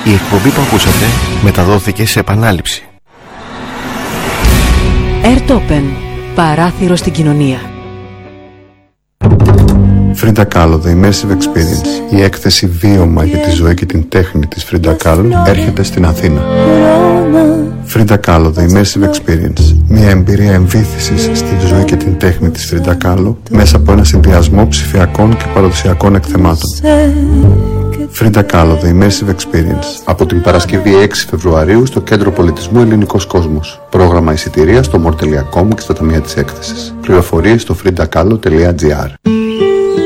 Η εκπομπή που ακούσατε μεταδόθηκε σε επανάληψη. Airtopen, παράθυρο στην κοινωνία. Frida Kahlo, The Immersive Experience, η έκθεση βίωμα για τη ζωή και την τέχνη της Frida Kahlo έρχεται στην Αθήνα. Frida Kahlo, The Immersive Experience, μια εμπειρία εμβύθυσης στη ζωή και την τέχνη της Frida Kahlo μέσα από ένα συνδυασμό ψηφιακών και παραδοσιακών εκθεμάτων. Frida Kahlo, The Immersive Experience, από την Παρασκευή 6 Φεβρουαρίου στο Κέντρο Πολιτισμού Ελληνικός Κόσμος. Πρόγραμμα εισιτηρία στο more.com και στα ταμεία της έκθεσης. Πληροφορίες στο fridakalo.gr.